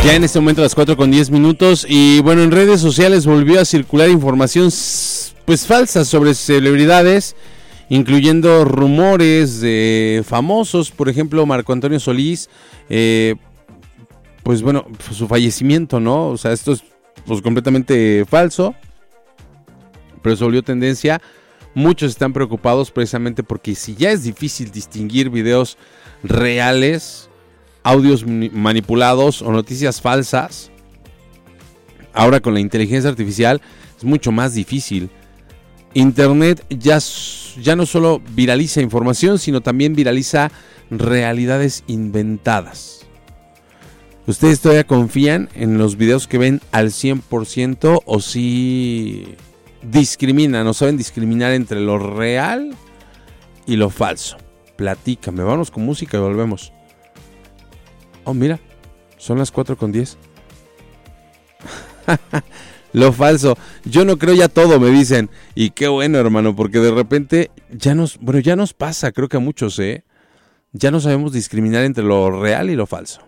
Ya en este momento a las 4:10 y bueno, en redes sociales volvió a circular información pues falsa sobre celebridades, incluyendo rumores de famosos, por ejemplo Marco Antonio Solís, pues bueno, su fallecimiento, ¿no? O sea, esto es pues completamente falso, pero se volvió tendencia. Muchos están preocupados precisamente porque si ya es difícil distinguir videos reales, audios manipulados o noticias falsas, ahora con la inteligencia artificial es mucho más difícil. Internet ya no solo viraliza información, sino también viraliza realidades inventadas. ¿Ustedes todavía confían en los videos que ven al 100% o si discriminan o saben discriminar entre lo real y lo falso? Platícame, vamos con música y volvemos. Oh, mira, son las 4:10. Lo falso. Yo no creo ya todo, me dicen. Y qué bueno, hermano, porque de repente ya nos pasa, creo que a muchos, ya no sabemos discriminar entre lo real y lo falso.